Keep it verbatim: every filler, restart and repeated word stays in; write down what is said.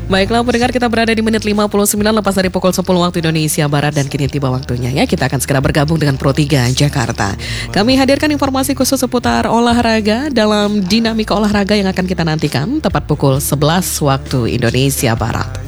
Baiklah pendengar, kita berada di menit lima puluh sembilan lepas dari pukul sepuluh waktu Indonesia Barat dan kini tiba waktunya ya kita akan segera bergabung dengan Pro tiga Jakarta. Kami hadirkan informasi khusus seputar olahraga dalam dinamika olahraga yang akan kita nantikan tepat pukul sebelas waktu Indonesia Barat.